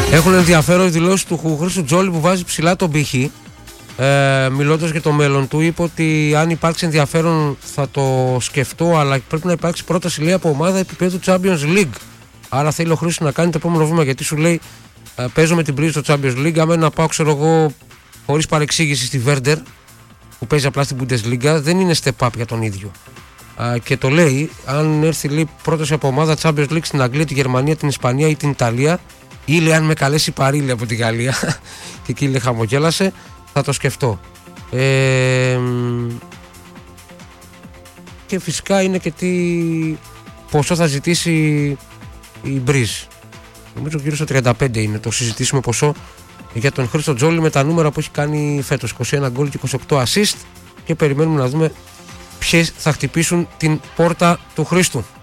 Έχουν ενδιαφέρον οι δηλώσεις του Χρήστου Τζόλη που βάζει ψηλά τον πύχη. Μιλώντας για το μέλλον του, είπε ότι αν υπάρξει ενδιαφέρον θα το σκεφτώ, αλλά πρέπει να υπάρξει πρόταση, λέει, από ομάδα επίπεδου Champions League. Άρα θέλει ο Χρήστος να κάνει το επόμενο βήμα, γιατί σου λέει παίζω με την πρίζα στο Champions League. Άμα να πάω, ξέρω εγώ, χωρίς παρεξήγηση στη Werder που παίζει απλά στην Bundesliga, δεν είναι step up για τον ίδιο. Και το λέει, αν έρθει, λέει, πρόταση από ομάδα Champions League στην Αγγλία, τη Γερμανία, την Ισπανία ή την Ιταλία, ή λέει αν με καλέσει Παρίλη από τη Γαλλία, και εκεί λέει χαμογέλασε, θα το σκεφτώ. Και φυσικά είναι και τι ποσό θα ζητήσει η Μπριζ. Νομίζω γύρω στο 35 είναι το συζητήσιμο ποσό για τον Χρήστο Τζόλη, με τα νούμερα που έχει κάνει φέτος, 21 γκολ και 28 assist, και περιμένουμε να δούμε ποιες θα χτυπήσουν την πόρτα του Χρήστου.